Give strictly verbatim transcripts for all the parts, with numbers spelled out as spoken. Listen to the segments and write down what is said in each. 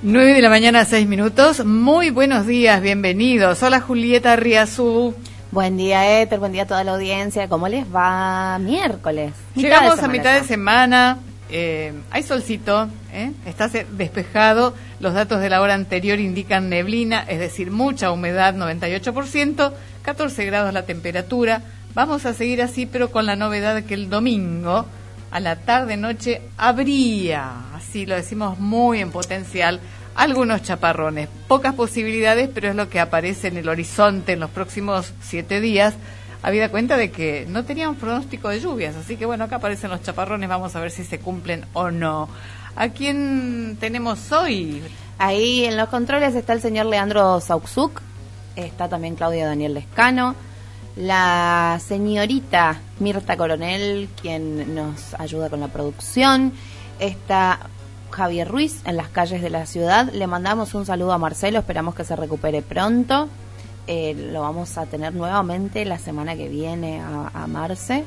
nueve de la mañana, seis minutos. Muy buenos días, bienvenidos. Hola Julieta Riazú. Buen día, Éter, buen día a toda la audiencia. ¿Cómo les va? Miércoles. Llegamos a mitad de semana. Eh, hay solcito, ¿eh? Está despejado. Los datos de la hora anterior indican neblina, es decir, mucha humedad, noventa y ocho por ciento, catorce grados la temperatura. Vamos a seguir así, pero con la novedad de que el domingo, a la tarde-noche, habría, así lo decimos muy en potencial, algunos chaparrones. Pocas posibilidades, pero es lo que aparece en el horizonte en los próximos siete días, habida cuenta de que no tenían pronóstico de lluvias. Así que bueno, acá aparecen los chaparrones, vamos a ver si se cumplen o no. ¿A quién tenemos hoy? Ahí en los controles está el señor Leandro Sauxuk, está también Claudia Daniel Lescano, la señorita Mirta Coronel, quien nos ayuda con la producción, está Javier Ruiz en las calles de la ciudad. Le mandamos un saludo a Marcelo, esperamos que se recupere pronto. Eh, lo vamos a tener nuevamente la semana que viene a, a Marce.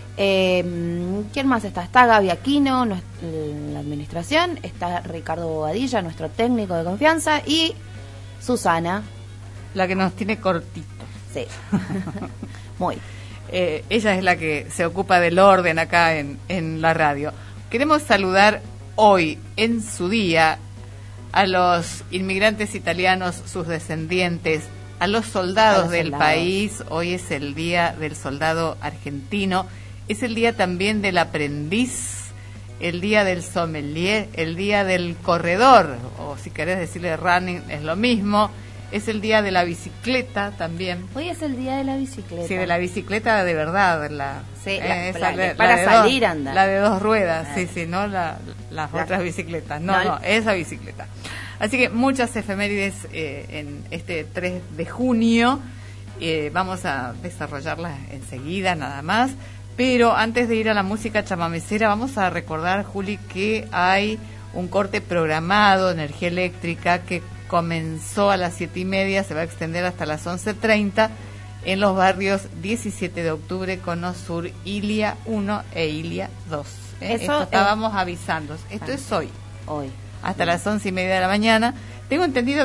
Eh, ¿Quién más está? Está Gaby Aquino, nuestra, la administración, está Ricardo Bobadilla, nuestro técnico de confianza, y Susana, la que nos tiene cortito. Sí, muy. Eh, ella es la que se ocupa del orden acá en, en la radio. Queremos saludar hoy, en su día, a los inmigrantes italianos, sus descendientes, a los soldados del soldados. país. Hoy es el día del soldado argentino, es el día también del aprendiz, el día del sommelier, el día del corredor, o si querés decirle running, es lo mismo. Es el día de la bicicleta también. Hoy es el día de la bicicleta. Sí, de la bicicleta de verdad. La, sí, eh, la, esa, la, la, para la salir dos, a andar. La de dos ruedas, ah. sí, sí, no la, las la, otras bicicletas. No, no, no, esa bicicleta. Así que muchas efemérides eh, en este tres de junio. Eh, vamos a desarrollarlas enseguida, nada más. Pero antes de ir a la música chamamecera, vamos a recordar, Juli, que hay un corte programado, energía eléctrica, que comenzó a las siete y media, se va a extender hasta las once treinta en los barrios diecisiete de octubre, Cono Sur, Ilia uno e Ilia dos. ¿eh? Eso Esto estábamos es... avisando. Esto ah, es hoy. Hoy. Hasta sí. las once y media de la mañana. Tengo entendido